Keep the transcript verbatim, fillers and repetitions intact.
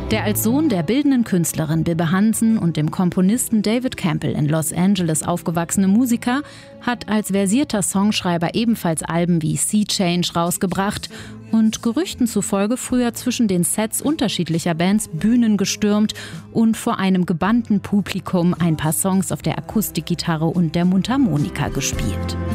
Der als Sohn der bildenden Künstlerin Bibi Hansen und dem Komponisten David Campbell in Los Angeles aufgewachsene Musiker hat als versierter Songschreiber ebenfalls Alben wie Sea Change rausgebracht und Gerüchten zufolge früher zwischen den Sets unterschiedlicher Bands Bühnen gestürmt und vor einem gebannten Publikum ein paar Songs auf der Akustikgitarre und der Mundharmonika gespielt.